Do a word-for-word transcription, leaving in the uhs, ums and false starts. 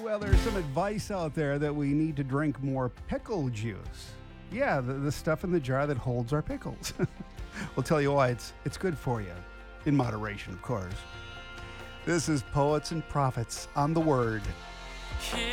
Well, there's some advice out there that we need to drink more pickle juice. Yeah, the, the stuff in the jar that holds our pickles. We'll tell you why it's it's good for you. In moderation, of course. This is Poets and Prophets on the Word.